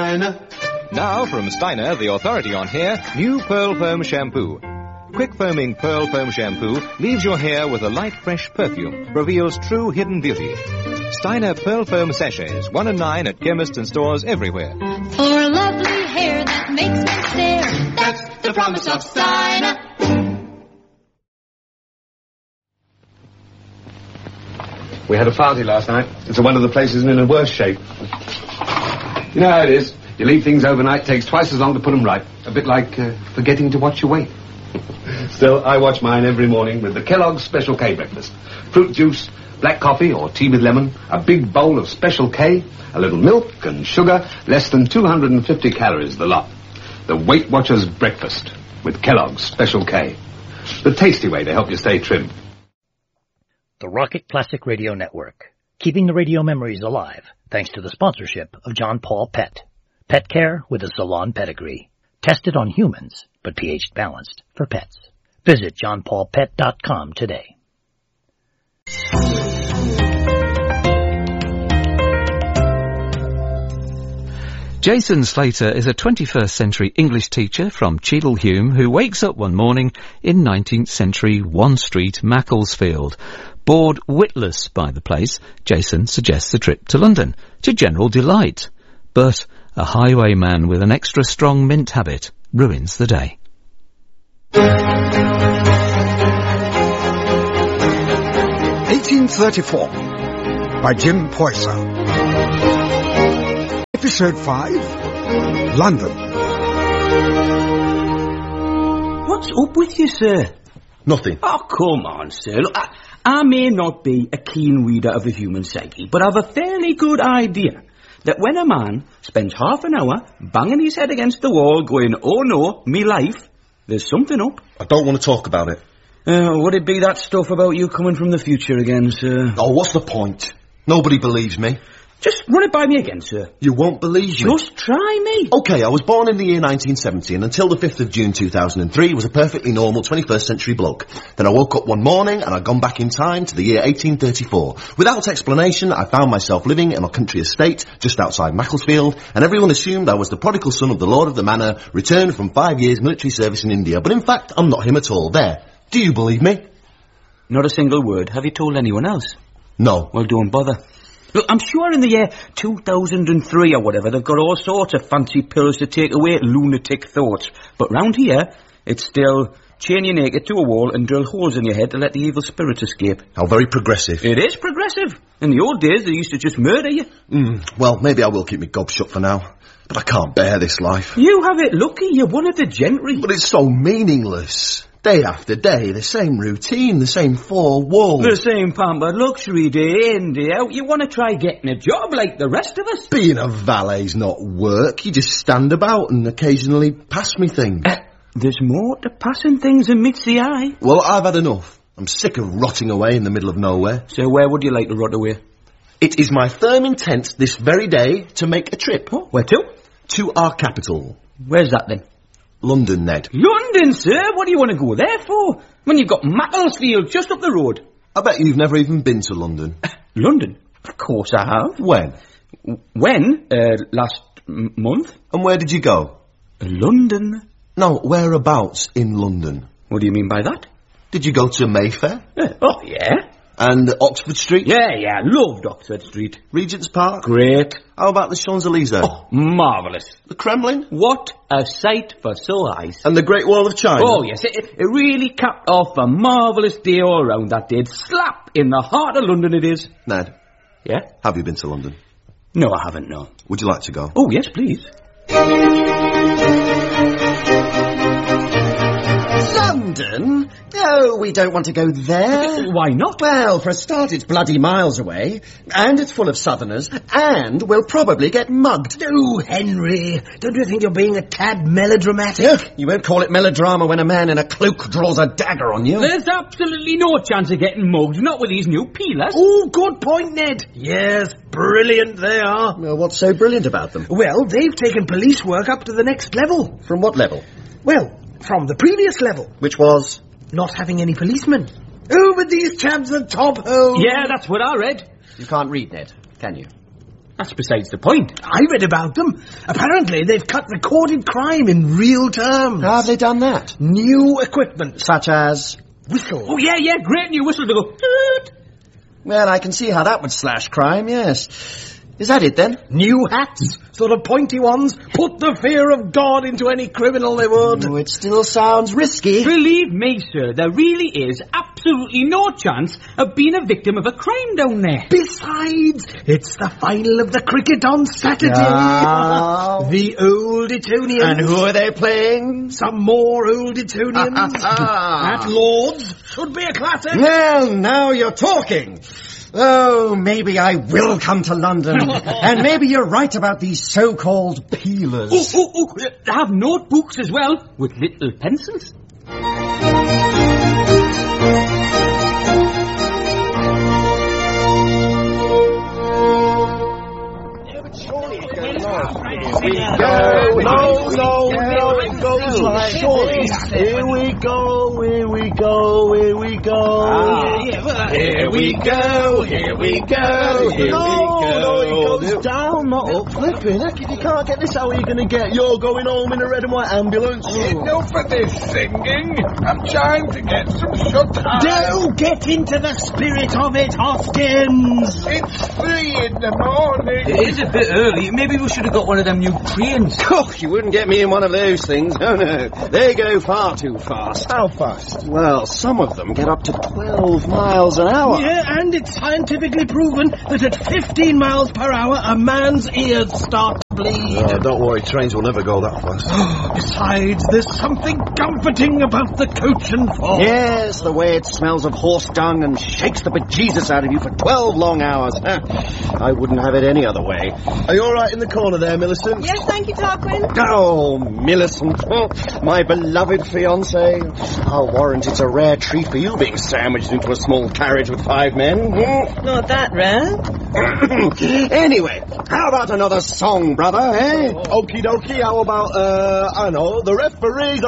Steiner. Now from Steiner, the authority on hair, new Pearl Foam Shampoo. Quick foaming Pearl Foam Shampoo leaves your hair with a light, fresh perfume, reveals true hidden beauty. Steiner Pearl Foam Sachets, 1 and 9 at chemists and stores everywhere. For a lovely hair that makes me stare, that's the promise of Steiner. We had a party last night. It's one of the places in a worse shape. You know how it is. You leave things overnight, takes twice as long to put them right. A bit like forgetting to watch your weight. Still, I watch mine every morning with the Kellogg's Special K breakfast. Fruit juice, black coffee or tea with lemon, a big bowl of Special K, a little milk and sugar, less than 250 calories the lot. The Weight Watchers breakfast with Kellogg's Special K. The tasty way to help you stay trim. The Rocket Classic Radio Network, keeping the radio memories alive thanks to the sponsorship of John Paul Pet. Pet care with a salon pedigree. Tested on humans, but pH balanced for pets. Visit johnpaulpet.com today. Jason Slater is a 21st century English teacher from Cheadle-Hulme who wakes up one morning in 19th century 1 Street, Macclesfield. Bored witless by the place, Jason suggests a trip to London, to general delight. But a highwayman with an extra strong mint habit ruins the day. 1834 by Jim Poyser. Episode 5, London. What's up with you, sir? Nothing. Oh, come on, sir. Look, I may not be a keen reader of the human psyche, but I've a fairly good idea that when a man spends half an hour banging his head against the wall going, oh no, me life, there's something up. I don't want to talk about it. Would it be that stuff about you coming from the future again, sir? Oh, what's the point? Nobody believes me. Just run it by me again, sir. You won't believe me. Just try me. OK, I was born in the year 1970 and until the 5th of June 2003 was a perfectly normal 21st century bloke. Then I woke up one morning and I'd gone back in time to the year 1834. Without explanation, I found myself living in a country estate just outside Macclesfield and everyone assumed I was the prodigal son of the Lord of the Manor, returned from 5 years military service in India. But in fact, I'm not him at all. There. Do you believe me? Not a single word. Have you told anyone else? No. Well, don't bother. Look, I'm sure in the year 2003 or whatever, they've got all sorts of fancy pills to take away lunatic thoughts. But round here, it's still chain you naked to a wall and drill holes in your head to let the evil spirits escape. How very progressive. It is progressive. In the old days, they used to just murder you. Well, maybe I will keep my gob shut for now. But I can't bear this life. You have it lucky. You're one of the gentry. But it's so meaningless. Day after day, the same routine, the same four walls. The same pampered luxury day in, day out. You want to try getting a job like the rest of us? Being a valet's not work. You just stand about and occasionally pass me things. There's more to passing things than meets the eye. Well, I've had enough. I'm sick of rotting away in the middle of nowhere. So where would you like to rot away? It is my firm intent this very day to make a trip. Oh, where to? To our capital. Where's that then? London, Ned. London, sir? What do you want to go there for? When you've got Macclesfield just up the road. I bet you've never even been to London. London? Of course I have. When? When? Last month. And where did you go? London. No, whereabouts in London? What do you mean by that? Did you go to Mayfair? Oh, yeah. And Oxford Street? Yeah, loved Oxford Street. Regent's Park? Great. How about the Champs-Élysées? Oh, marvellous. The Kremlin? What a sight for sore eyes. And the Great Wall of China? Oh, yes, it really capped off a marvellous day all round, that did. Slap in the heart of London it is. Ned? Yeah? Have you been to London? No, I haven't, no. Would you like to go? Oh, yes, please. London? Oh, we don't want to go there. Why not? Well, for a start, it's bloody miles away, and it's full of southerners, and we'll probably get mugged. Oh, Henry, don't you think you're being a tad melodramatic? You won't call it melodrama when a man in a cloak draws a dagger on you. There's absolutely no chance of getting mugged, not with these new peelers. Oh, good point, Ned. Yes, brilliant they are. Well, what's so brilliant about them? Well, they've taken police work up to the next level. From what level? Well, from the previous level. Which was? Not having any policemen. Oh, but these chaps are top hole. Yeah, that's what I read. You can't read, Ned, can you? That's besides the point. I read about them. Apparently, they've cut recorded crime in real terms. How have they done that? New equipment. Such as? Whistle. Oh, yeah, great new whistle to go. Toot. Well, I can see how that would slash crime, yes. Is that it, then? New hats. Sort of pointy ones. Put the fear of God into any criminal they would. Oh, it still sounds risky. Believe me, sir, there really is absolutely no chance of being a victim of a crime down there. Besides, it's the final of the cricket on Saturday. Oh. The Old Etonians. And who are they playing? Some more Old Etonians. At Lord's. Should be a classic. Well, now you're talking. Oh, maybe I will come to London. And maybe you're right about these so-called peelers. They have notebooks as well, with little pencils. Here we go. Here we go. Here we go. No, it goes down, not up. Flipping heck, if you can't get this, how are you going to get? You're going home in a red and white ambulance. Enough for this singing. I'm trying to get some shut eye. Do get into the spirit of it, Hoskins. It's 3 in the morning. It is a bit early. Maybe we should have got one of them new trains. Oh, you wouldn't get me in one of those things. Oh, no. They go far too fast. How fast? Well, some of them get up to 12 miles an hour. Yeah, and it's scientifically proven that at 15 miles per hour, a man's ears start to bleed. Oh, don't worry, trains will never go that fast. Besides, there's something comforting about the coach and four. Yes, the way it smells of horse dung and shakes the bejesus out of you for 12 long hours. I wouldn't have it any other way. Are you all right in the corner there, Millicent? Yes, thank you, Tarquin. Oh, Millicent, my beloved fiancée. I'll warrant it's a rare treat for you being sandwiched into a small carriage with 5 men. Not that rare. Anyway, how about another song, brother, eh? Okie dokie, how about, I know, the referee's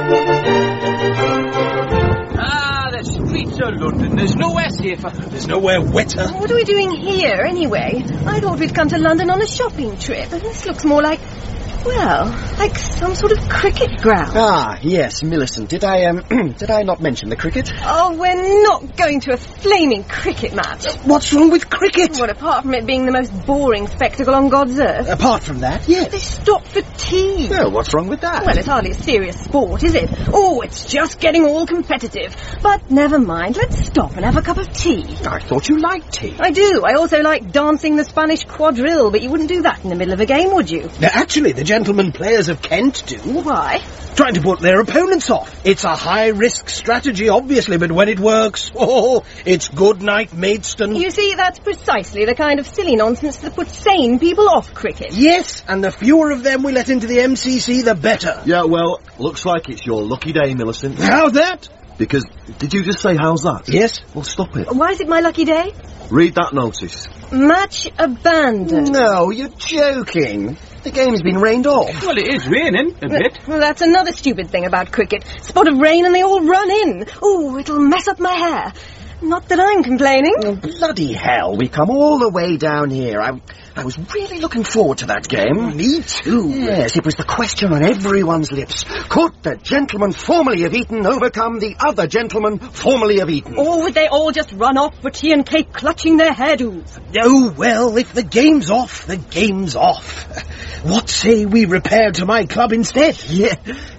The streets of London. There's nowhere safer. There's nowhere wetter. What are we doing here, anyway? I thought we'd come to London on a shopping trip, and this looks more like, well, like some sort of cricket ground. Ah, yes, Millicent. Did I not mention the cricket? Oh, we're not going to a flaming cricket match. What's wrong with cricket? What, apart from it being the most boring spectacle on God's earth? Apart from that, yes. They stop for tea. Well, what's wrong with that? Well, it's hardly a serious sport, is it? Oh, it's just getting all competitive. But never mind, let's stop and have a cup of tea. I thought you liked tea. I do. I also like dancing the Spanish quadrille, but you wouldn't do that in the middle of a game, would you? Actually, the gentlemen players of Kent do. Why? Trying to put their opponents off. It's a high-risk strategy, obviously, but when it works, it's good night, Maidstone. You see, that's precisely the kind of silly nonsense that puts sane people off cricket. Yes, and the fewer of them we let into the MCC, the better. Yeah, well, looks like it's your lucky day, Millicent. How's that? Because, did you just say, how's that? Yes. Well, stop it. Why is it my lucky day? Read that notice. Match abandoned. No, you're joking. The game's been rained off. Well, it is raining a bit. Well, that's another stupid thing about cricket. Spot of rain and they all run in. Oh, it'll mess up my hair. Not that I'm complaining. Oh, bloody hell, we come all the way down here. I was really looking forward to that game. Me too. Yes, it was the question on everyone's lips. Could the gentleman formerly of Eton overcome the other gentleman formerly of Eton? Or would they all just run off for tea and cake clutching their hairdos? Oh, well, if the game's off, the game's off. What say we repair to my club instead? Yeah,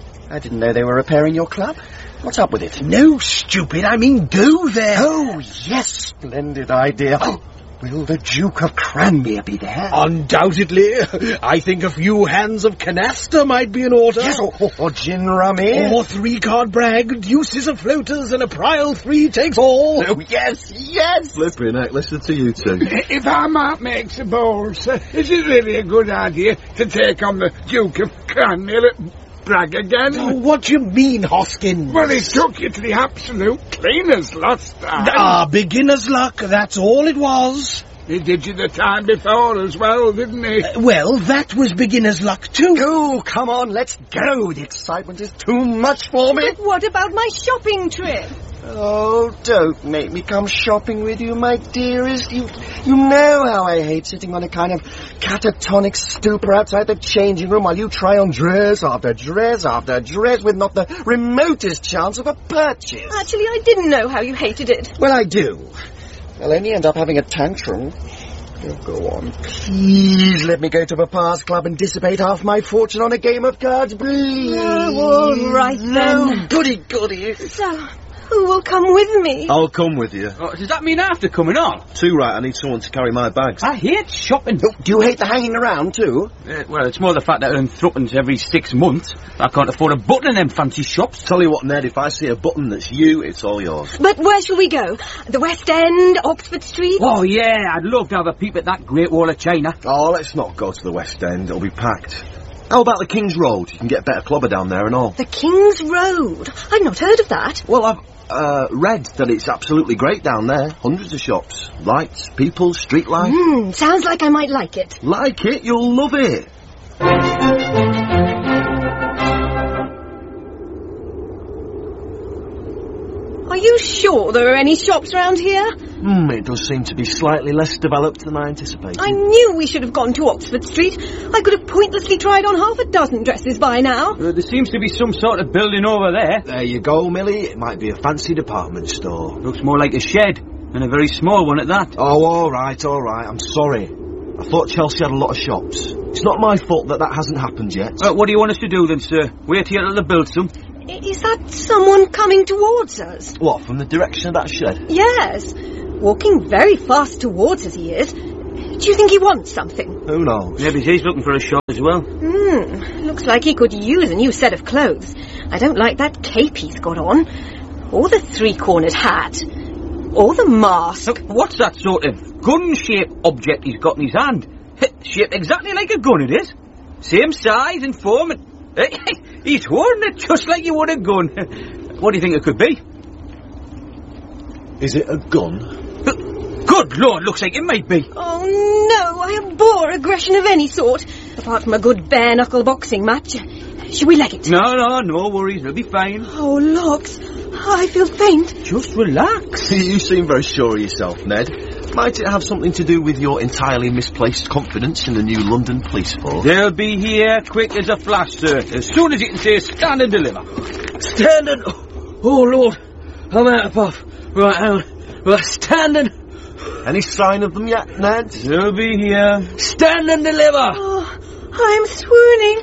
I didn't know they were repairing your club. What's up with it? No, stupid, I mean go there. Oh, yes, splendid idea. Oh, will the Duke of Cranmere be there? Undoubtedly. I think a few hands of canaster might be in order. Yes, or gin rummy. Or 3-card brag, deuces of floaters, and a prial 3 takes all. Oh, yes. Flipping heck, listen to you two. If I might make the bowl, sir, is it really a good idea to take on the Duke of Cranmere at Bragg again? Oh, what do you mean, Hoskins? Well, he took you to the absolute cleaners last time. Beginner's luck, that's all it was. He did you the time before as well, didn't he? Well, that was beginner's luck too. Oh, come on, let's go. The excitement is too much for me. But what about my shopping trip? Oh, don't make me come shopping with you, my dearest. You know how I hate sitting on a kind of catatonic stupor outside the changing room while you try on dress after dress after dress with not the remotest chance of a purchase. Actually, I didn't know how you hated it. Well, I do. I'll only end up having a tantrum. Oh, go on. Please let me go to Papa's club and dissipate half my fortune on a game of cards, please. Oh, all right, then. Goody. So, who will come with me? I'll come with you. Oh, does that mean after coming on? Too right, I need someone to carry my bags. I hate shopping. Oh, do you hate the hanging around, too? Well, it's more the fact that I earn threepence every 6 months. I can't afford a button in them fancy shops. Tell you what, Ned, if I see a button that's you, it's all yours. But where shall we go? The West End, Oxford Street? Oh, yeah, I'd love to have a peep at that Great Wall of China. Oh, let's not go to the West End. It'll be packed. How about the King's Road? You can get a better clobber down there and all. The King's Road? I've not heard of that. Well, I've read that it's absolutely great down there. Hundreds of shops. Lights, people, street life. Sounds like I might like it. Like it? You'll love it. Are you sure there are any shops round here? It does seem to be slightly less developed than I anticipated. I knew we should have gone to Oxford Street. I could have pointlessly tried on half a dozen dresses by now. There seems to be some sort of building over there. There you go, Millie. It might be a fancy department store. Looks more like a shed, and a very small one at that. Oh, all right. I'm sorry. I thought Chelsea had a lot of shops. It's not my fault that hasn't happened yet. What do you want us to do then, sir? Wait here till they build some? Is that someone coming towards us? What, from the direction of that shed? Yes. Walking very fast towards us he is. Do you think he wants something? Who knows? Maybe he's looking for a shop as well. Looks like he could use a new set of clothes. I don't like that cape he's got on. Or the three-cornered hat. Or the mask. Look, what's that sort of gun-shaped object he's got in his hand? Shaped exactly like a gun, it is. Same size and form and... He's holding it just like you would a gun. What do you think it could be? Is it a gun? Good Lord, looks like it might be. Oh, no, I abhor aggression of any sort, apart from a good bare-knuckle boxing match. Should we leg it? No worries, we'll be fine. Oh, Locks, I feel faint. Just relax. You seem very sure of yourself, Ned. Might it have something to do with your entirely misplaced confidence in the new London police force? They'll be here quick as a flash, sir. As soon as you can say stand and deliver. Stand and... Oh, Lord, I'm out of puff. Right, hang on. Right, standing. Any sign of them yet, Ned? They'll be here. Stand and deliver. Oh, I'm swooning.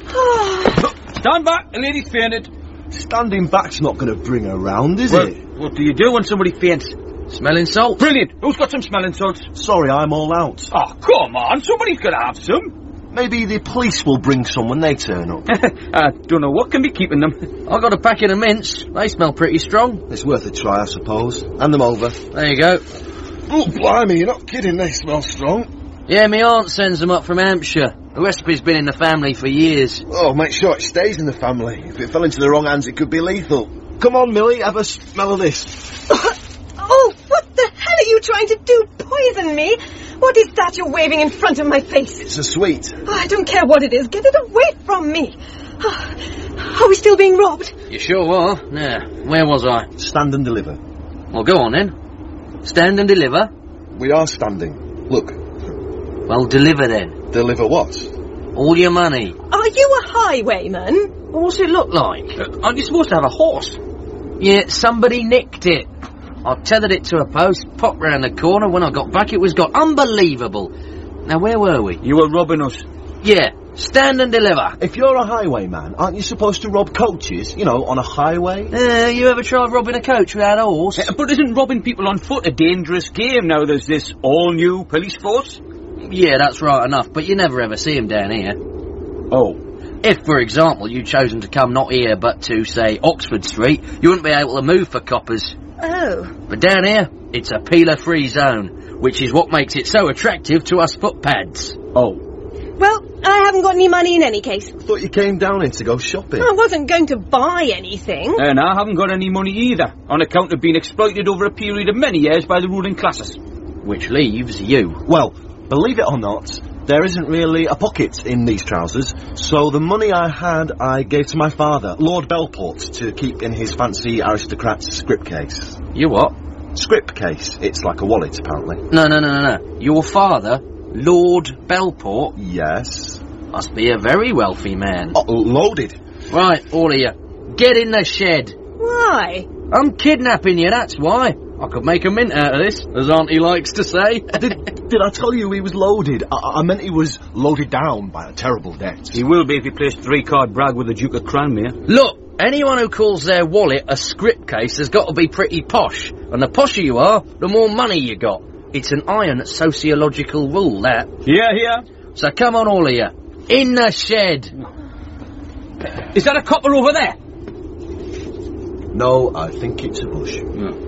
Oh. Stand back, the lady's fainted. Standing back's not going to bring her round, is it? What do you do when somebody faints? Smelling salt. Brilliant. Who's got some smelling salts? Sorry, I'm all out. Oh, come on. Somebody's got to have some. Maybe the police will bring some when they turn up. I don't know what can be keeping them. I got a packet of mints. They smell pretty strong. It's worth a try, I suppose. Hand them over. There you go. Oh, blimey, you're not kidding. They smell strong. Yeah, my aunt sends them up from Hampshire. The recipe's been in the family for years. Oh, make sure it stays in the family. If it fell into the wrong hands, it could be lethal. Come on, Millie, have a smell of this. Oh, what the hell are you trying to do? Poison me? What is that you're waving in front of my face? It's a sweet. Oh, I don't care what it is. Get it away from me. Oh, are we still being robbed? You sure are. Now, where was I? Stand and deliver. Well, go on then. Stand and deliver. We are standing. Look. Well, deliver then. Deliver what? All your money. Are you a highwayman? What's it look like? Aren't you supposed to have a horse? Yeah, somebody nicked it. I tethered it to a post, popped round the corner. When I got back, it was gone. Unbelievable. Now, where were we? You were robbing us. Yeah, stand and deliver. If you're a highwayman, aren't you supposed to rob coaches, you know, on a highway? You ever tried robbing a coach without a horse? But isn't robbing people on foot a dangerous game now there's this all-new police force? Yeah, that's right enough, but you never ever see them down here. Oh. If, for example, you'd chosen to come not here but to, say, Oxford Street, you wouldn't be able to move for coppers. Oh. But down here, it's a peeler-free zone, which is what makes it so attractive to us footpads. Oh. Well, I haven't got any money in any case. I thought you came down here to go shopping. I wasn't going to buy anything. And I haven't got any money either, on account of being exploited over a period of many years by the ruling classes. Which leaves you. Well, believe it or not, there isn't really a pocket in these trousers, so the money I had I gave to my father, Lord Belport, to keep in his fancy aristocrat's script case. You what? Script case. It's like a wallet, apparently. No. Your father, Lord Belport? Yes. Must be a very wealthy man. Oh, loaded. Right, all of you. Get in the shed. Why? I'm kidnapping you, that's why. I could make a mint out of this, as Auntie likes to say. Did I tell you he was loaded? I meant he was loaded down by a terrible debt. He will be if he plays 3-card brag with the Duke of Cranmere. Look, anyone who calls their wallet a script case has got to be pretty posh. And the posher you are, the more money you got. It's an iron sociological rule, that. Yeah. So come on, all of you. In the shed. Is that a copper over there? No, I think it's a bush.